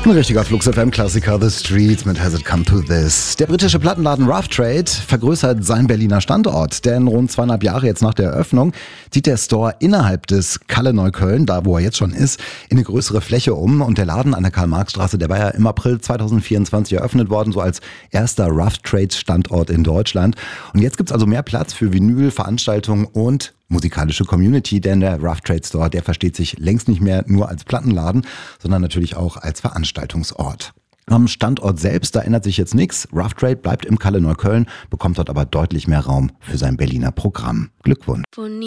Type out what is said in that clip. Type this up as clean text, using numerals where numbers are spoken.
Ein richtiger Flux FM-Klassiker, The Streets mit Has It Come to This. Der britische Plattenladen Rough Trade vergrößert seinen Berliner Standort, denn rund 2,5 Jahre jetzt nach der Eröffnung zieht der Store innerhalb des Kalle Neukölln, da wo er jetzt schon ist, in eine größere Fläche um. Und der Laden an der Karl-Marx-Straße, der war ja im April 2024 eröffnet worden, so als erster Rough Trade-Standort in Deutschland. Und jetzt gibt's also mehr Platz für Vinyl, Veranstaltungen und musikalische Community, denn der Rough Trade Store, der versteht sich längst nicht mehr nur als Plattenladen, sondern natürlich auch als Veranstaltungsort. Am Standort selbst, da ändert sich jetzt nichts. Rough Trade bleibt im Kalle Neukölln, bekommt dort aber deutlich mehr Raum für sein Berliner Programm. Glückwunsch.